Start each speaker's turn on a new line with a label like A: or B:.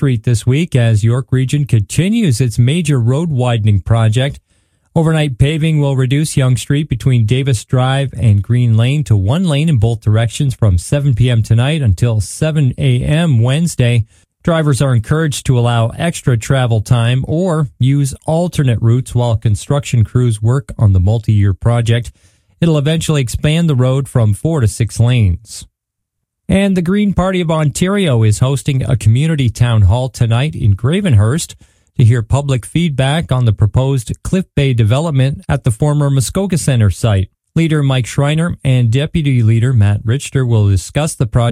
A: Street this week as York Region continues its major road widening project. Overnight paving will reduce Yonge Street between Davis Drive and Green Lane to one lane in both directions from 7 p.m. tonight until 7 a.m. Wednesday. Drivers are encouraged to allow extra travel time or use alternate routes while construction crews work on the multi-year project. It'll eventually expand the road from 4 to 6 lanes. And the Green Party of Ontario is hosting a community town hall tonight in Gravenhurst to hear public feedback on the proposed Cliff Bay development at the former Muskoka Centre site. Leader Mike Schreiner and Deputy Leader Matt Richter will discuss the project